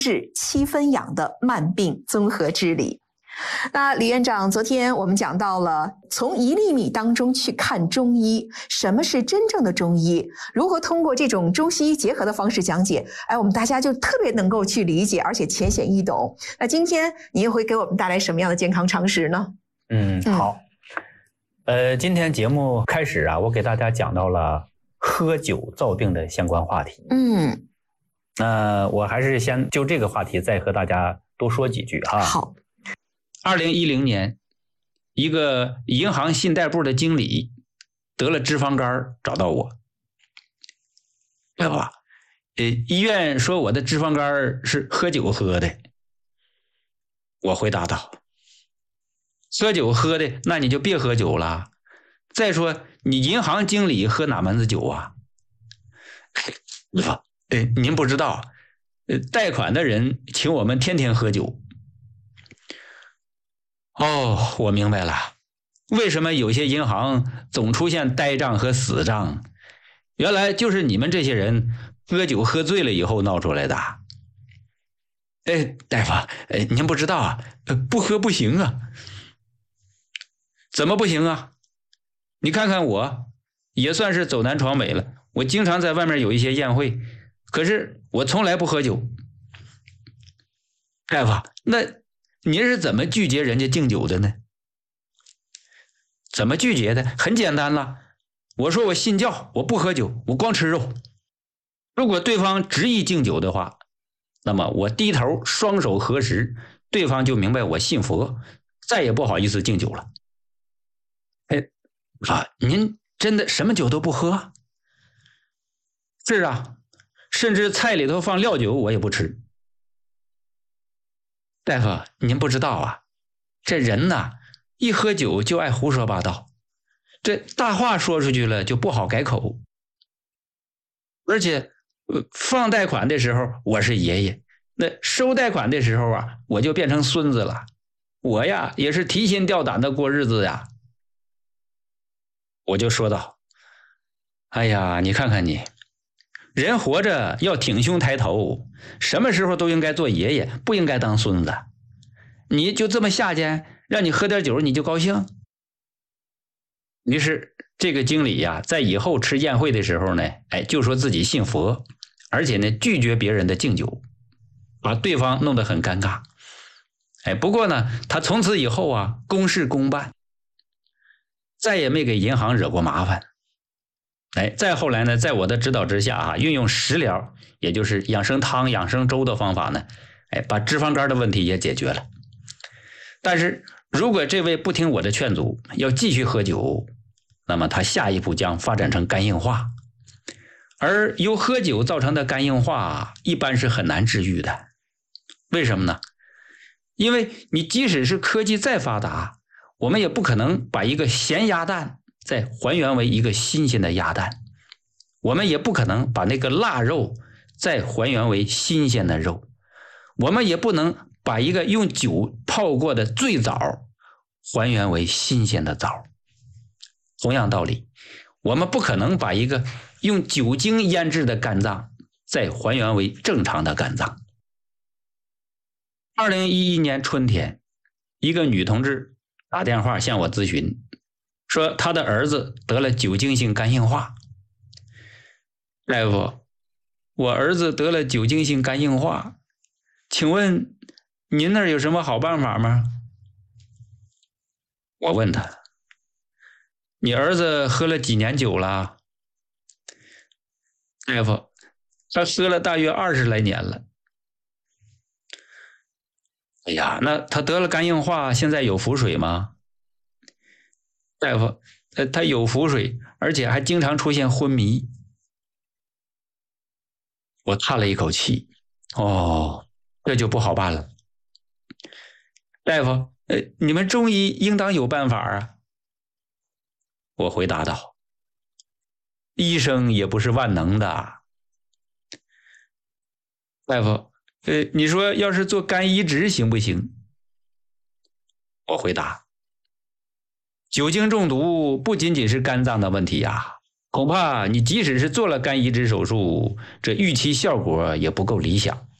治7分养的慢病综合治理。那李院长，昨天我们讲到了从1粒米当中去看中医，什么是真正的中医，如何通过这种中西医结合的方式讲解，我们大家就特别能够去理解，而且浅显易懂。那今天你又会给我们带来什么样的健康常识呢？ 好。今天节目开始啊，我给大家讲到了喝酒造病的相关话题。我还是先就这个话题再和大家多说几句哈。 好。 2010年，一个银行信贷部的经理得了脂肪肝，找到我。对吧？医院说我的脂肪肝是喝酒喝的。我回答道：喝酒喝的，那你就别喝酒了。再说，你银行经理喝哪门子酒啊？您不知道，贷款的人请我们天天喝酒。哦，我明白了，为什么有些银行总出现呆账和死账？原来就是你们这些人喝酒喝醉了以后闹出来的。大夫，您不知道啊，不喝不行啊。怎么不行啊？你看看我，也算是走南闯北了，我经常在外面有一些宴会，可是我从来不喝酒。大夫，那您是怎么拒绝人家敬酒的呢？怎么拒绝的？很简单了，我说我信教，我不喝酒，我光吃肉。如果对方执意敬酒的话，那么我低头双手合十，对方就明白我信佛，再也不好意思敬酒了。您真的什么酒都不喝？是啊，甚至菜里头放料酒我也不吃。大夫，您不知道啊，这人呐，一喝酒就爱胡说八道，这大话说出去了就不好改口。而且放贷款的时候我是爷爷，那收贷款的时候啊，我就变成孙子了。我呀也是提心吊胆的过日子呀。我就说道：哎呀，你看看你，人活着要挺胸抬头，什么时候都应该做爷爷，不应该当孙子。你就这么下贱，让你喝点酒你就高兴？于是这个经理呀，在以后吃宴会的时候呢，就说自己信佛，而且呢拒绝别人的敬酒，把对方弄得很尴尬。不过呢，他从此以后啊，公事公办，再也没给银行惹过麻烦。再后来呢，在我的指导之下啊，运用食疗，也就是养生汤、养生粥的方法呢，把脂肪肝的问题也解决了。但是如果这位不听我的劝阻，要继续喝酒，那么他下一步将发展成肝硬化。而由喝酒造成的肝硬化一般是很难治愈的。为什么呢？因为你即使是科技再发达，我们也不可能把一个咸鸭蛋再还原为一个新鲜的鸭蛋，我们也不可能把那个腊肉再还原为新鲜的肉，我们也不能把一个用酒泡过的醉枣还原为新鲜的枣。同样道理，我们不可能把一个用酒精腌制的肝脏再还原为正常的肝脏。2011年春天，一个女同志打电话向我咨询，说她的儿子得了酒精性肝硬化。大夫，我儿子得了酒精性肝硬化，请问您那儿有什么好办法吗？我问他，你儿子喝了几年酒了？大夫，他喝了大约20来年了。哎呀，那他得了肝硬化，现在有腹水吗？大夫，他有腹水，而且还经常出现昏迷。我叹了一口气，这就不好办了。大夫，你们中医应当有办法啊。我回答道，医生也不是万能的。大夫，你说要是做肝移植行不行？我回答，酒精中毒不仅仅是肝脏的问题呀，恐怕你即使是做了肝移植手术，这预期效果也不够理想。